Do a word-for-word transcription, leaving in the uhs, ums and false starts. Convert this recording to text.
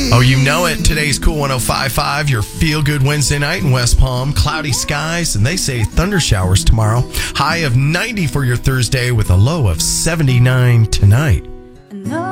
Oh, you know it. Today's Cool one oh five point five, your feel-good Wednesday night in West Palm. Cloudy skies, and they say thunder showers tomorrow. High of ninety for your Thursday with a low of seventy-nine tonight.